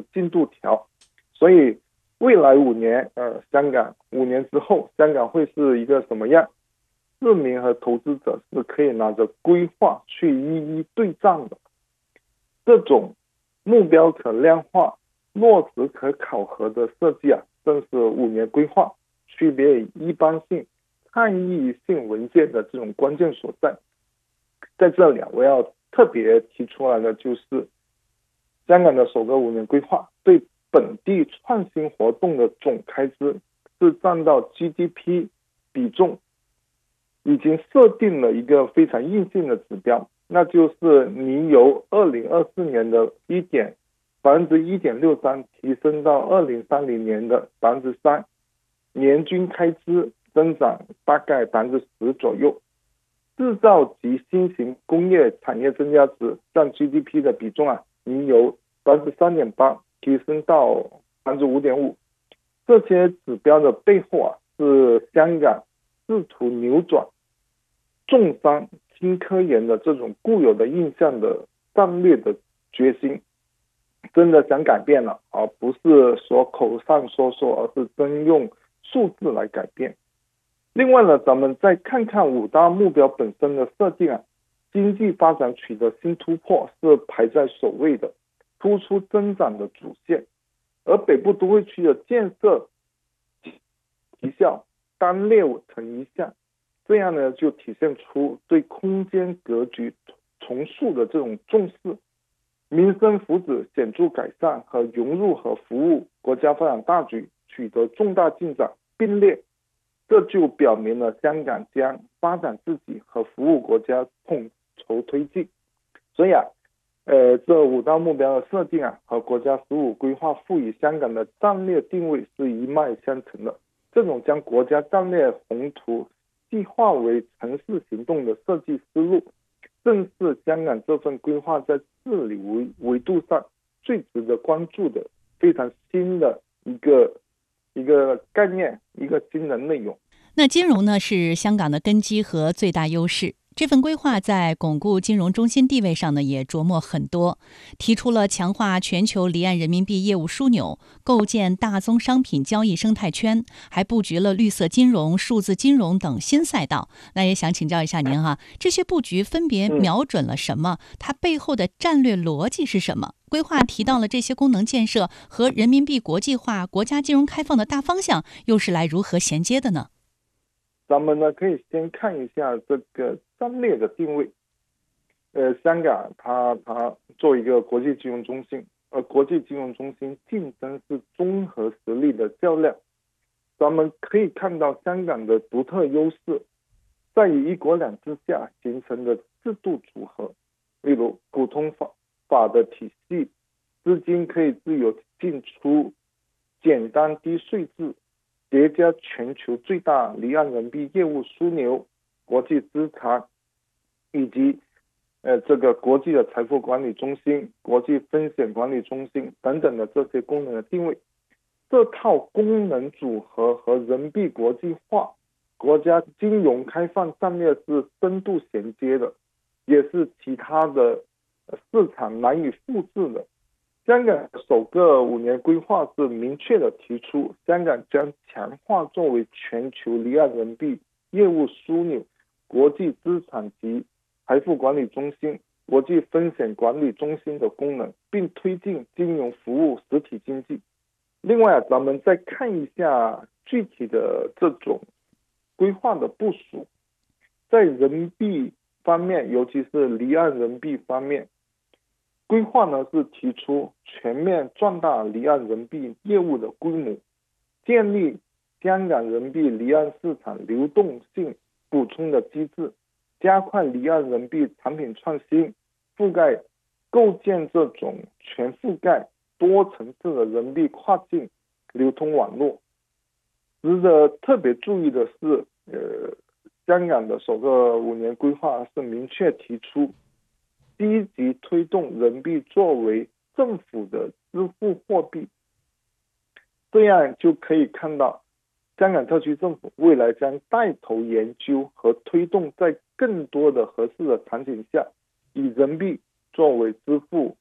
进度条。所以未来5年，香港5年之后，香港会是一个什么样？市民和投资者是可以拿着规划去一一对战的。这种目标可量化、落实可考核的设计正是5年规划区别于一般性、倡议性文件的这种关键所在。在这里我要特别提出来的就是香港的首个5年规划对本地创新活动的总开支是占到 GDP 比重，已经设定了一个非常硬性的指标，那就是你由2024年的1.63%提升到2030年的 3%， 年均开支增长大概 10% 左右。制造及新型工业产业增加值占 GDP 的比重你由 3.8% 提升到 5.5%。 这些指标的背后是香港试图扭转重商轻科研的这种固有的印象的战略的决心，真的想改变了，而不是说口上说说，而是真用数字来改变。另外呢，咱们再看看5大目标本身的设定经济发展取得新突破是排在首位的，突出增长的主线，而北部都会区的建设提效单列成一项，这样呢就体现出对空间格局重塑的这种重视，民生福祉显著改善和融入和服务国家发展大局取得重大进展并列，这就表明了香港将发展自己和服务国家统筹推进。所以这5大目标的设定和国家15规划赋予香港的战略定位是一脉相承的。这种将国家战略宏图细化为城市行动的设计思路，正是香港这份规划在治理维度上最值得关注的非常新的一个概念，一个新的内容。 那金融呢是香港的根基和最大优势，这份规划在巩固金融中心地位上呢也琢磨很多，提出了强化全球离岸人民币业务枢纽，构建大宗商品交易生态圈，还布局了绿色金融、数字金融等新赛道。那也想请教一下您这些布局分别瞄准了什么？它背后的战略逻辑是什么？规划提到了这些功能建设和人民币国际化、国家金融开放的大方向又是来如何衔接的呢？ 咱们呢可以先看一下这个战略的定位。香港它作为一个国际金融中心，而国际金融中心竞争是综合实力的较量。咱们可以看到香港的独特优势在于一国两制下形成的制度组合，例如普通法的体系，资金可以自由进出，简单低税制，叠加全球最大离岸人民币业务枢纽、国际资产以及这个国际的财富管理中心、国际风险管理中心等等的这些功能的定位。这套功能组合和人民币国际化、国家金融开放战略是深度衔接的，也是其他的市场难以复制的。香港首个5年规划是明确的提出，香港将强化作为全球离岸人民币业务枢纽、国际资产及财富管理中心、国际风险管理中心的功能，并推进金融服务实体经济。另外咱们再看一下具体的这种规划的部署。在人民币方面，尤其是离岸人民币方面，规划呢是提出全面壮大离岸人民币业务的规模，建立香港人民币离岸市场流动性补充的机制，加快离岸人民币产品创新覆盖，构建这种全覆盖多层次的人民币跨境流通网络。值得特别注意的是，香港的首个5年规划是明确提出积极推动人民币作为政府的支付货币，这样就可以看到香港特区政府未来将带头研究和推动在更多的合适的场景下，以人民币作为支付